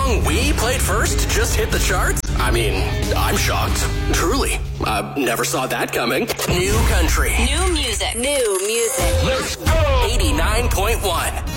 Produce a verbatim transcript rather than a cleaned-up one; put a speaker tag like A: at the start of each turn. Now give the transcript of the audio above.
A: song we played first just hit the charts? I mean, I'm shocked. Truly. I never saw that coming. New country.
B: New music. New music.
A: Let's go! eighty-nine point one.